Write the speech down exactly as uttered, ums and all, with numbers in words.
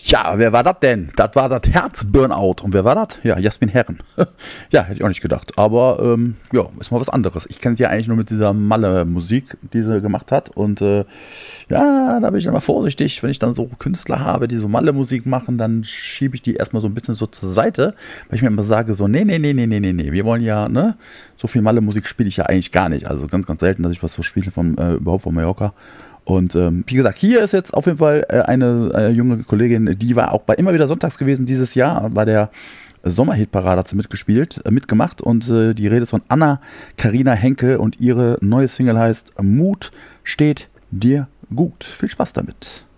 Ja, wer war das denn? Das war das Herz-Burnout. Und wer war das? Ja, Jasmin Herren. Ja, hätte ich auch nicht gedacht. Aber ähm, ja, ist mal was anderes. Ich kenne sie ja eigentlich nur mit dieser Malle-Musik, die sie gemacht hat. Und äh, ja, da bin ich immer vorsichtig. Wenn ich dann so Künstler habe, die so Malle-Musik machen, dann schiebe ich die erstmal so ein bisschen so zur Seite. Weil ich mir immer sage, so, nee, nee, nee, nee, nee, nee, nee. Wir wollen ja, ne? So viel Malle-Musik spiele ich ja eigentlich gar nicht. Also ganz, ganz selten, dass ich was so spiele von, äh, überhaupt von Mallorca. Und ähm, wie gesagt, hier ist jetzt auf jeden Fall äh, eine äh, junge Kollegin, die war auch bei immer wieder sonntags gewesen dieses Jahr, bei der Sommerhitparade hat sie mitgespielt, äh, mitgemacht und äh, die Rede ist von Anna-Karina Henke und ihre neue Single heißt Mut steht dir gut. Viel Spaß damit.